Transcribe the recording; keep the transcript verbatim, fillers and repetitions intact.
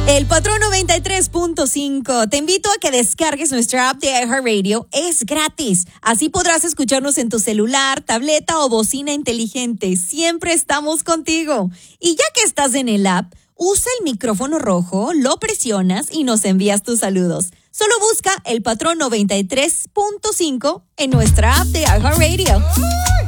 El Patrón noventa y tres punto cinco. Te invito a que descargues nuestra app de iHeartRadio. Es gratis. Así podrás escucharnos en tu celular, tableta o bocina inteligente. Siempre estamos contigo. Y ya que estás en el app, usa el micrófono rojo, lo presionas y nos envías tus saludos. Solo busca El Patrón noventa y tres punto cinco en nuestra app de iHeartRadio.